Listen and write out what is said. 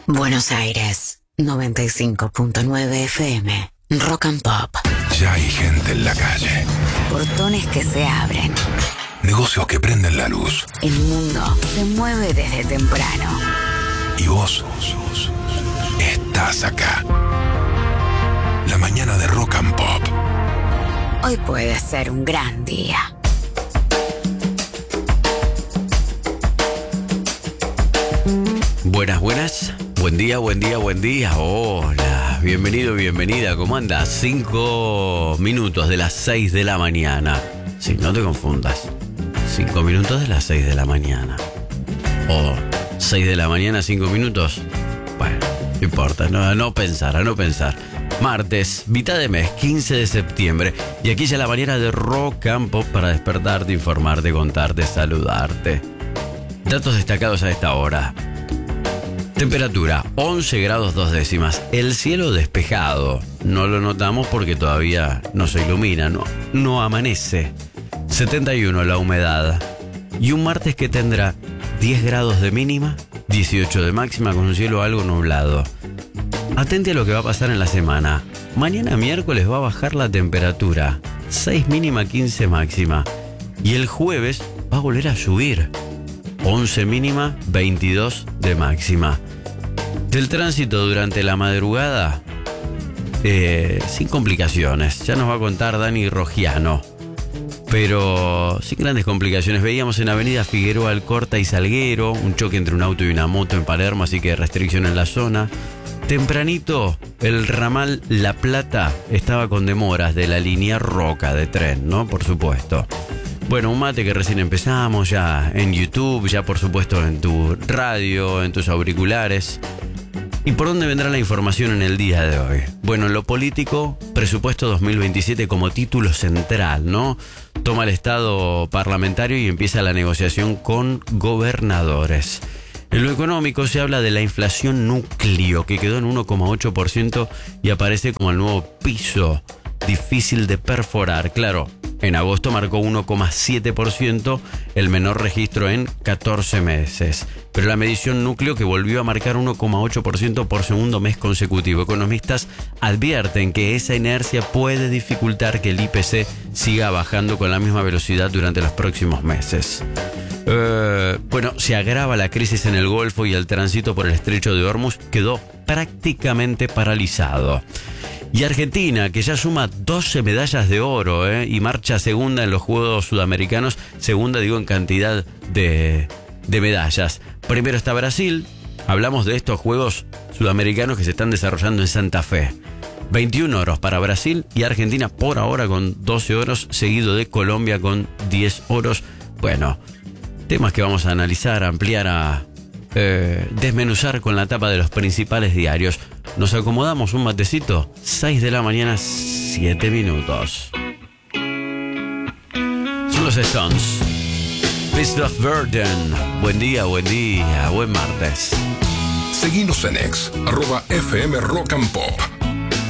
Buenos Aires, 95.9 FM, Rock and Pop. Ya hay gente en la calle. Portones que se abren. Negocios que prenden la luz. El mundo se mueve desde temprano. Y vos estás acá. La mañana de Rock and Pop. Hoy puede ser un gran día. Buenas, buenas. Buen día, buen día, buen día. Hola, bienvenido, bienvenida. ¿Cómo andas? 5 minutos de las 6 de la mañana. Sí, no te confundas. 5 minutos de las 6 de la mañana. O 6 de la mañana, 5 minutos. Bueno, no importa, no pensar. Martes, mitad de mes, 15 de septiembre. Y aquí ya la mañana de Rock and Pop para despertarte, informarte, contarte, saludarte. Datos destacados a esta hora. Temperatura, 11 grados 2 décimas. El cielo despejado. No lo notamos porque todavía no se ilumina, no amanece. 71 la humedad. Y un martes que tendrá 10 grados de mínima, 18 de máxima con un cielo algo nublado. Atente a lo que va a pasar en la semana. Mañana miércoles va a bajar la temperatura. 6 mínima, 15 máxima. Y el jueves va a volver a subir. 11 mínima, 22 de máxima. Del tránsito durante la madrugada, sin complicaciones. Ya nos va a contar Dani Rogiano. Pero sin grandes complicaciones. Veíamos en Avenida Figueroa Alcorta y Salguero un choque entre un auto y una moto en Palermo, así que restricción en la zona. Tempranito, el ramal La Plata estaba con demoras de la línea Roca de tren, ¿no? Por supuesto. Bueno, un mate que recién empezamos, ya en YouTube, ya por supuesto en tu radio, en tus auriculares. ¿Y por dónde vendrá la información en el día de hoy? Bueno, en lo político, presupuesto 2027 como título central, ¿no? Toma el Estado parlamentario y empieza la negociación con gobernadores. En lo económico se habla de la inflación núcleo, que quedó en 1,8% y aparece como el nuevo piso difícil de perforar. Claro, en agosto marcó 1,7%, el menor registro en 14 meses. Pero la medición núcleo que volvió a marcar 1,8% por segundo mes consecutivo. Economistas advierten que esa inercia puede dificultar que el IPC siga bajando con la misma velocidad durante los próximos meses. Bueno, se agrava la crisis en el Golfo y el tránsito por el estrecho de Hormuz quedó prácticamente paralizado. Y Argentina, que ya suma 12 medallas de oro, y marcha segunda en los Juegos Sudamericanos, segunda digo en cantidad de medallas. Primero está Brasil, hablamos de estos Juegos Sudamericanos que se están desarrollando en Santa Fe. 21 oros para Brasil y Argentina por ahora con 12 oros, seguido de Colombia con 10 oros. Bueno, temas que vamos a analizar, ampliar, a desmenuzar con la tapa de los principales diarios. Nos acomodamos un matecito, 6 de la mañana, 7 minutos. Son los Stones. Beast of Burden. Buen día, buen martes. Seguinos en X, @FM Rock and Pop.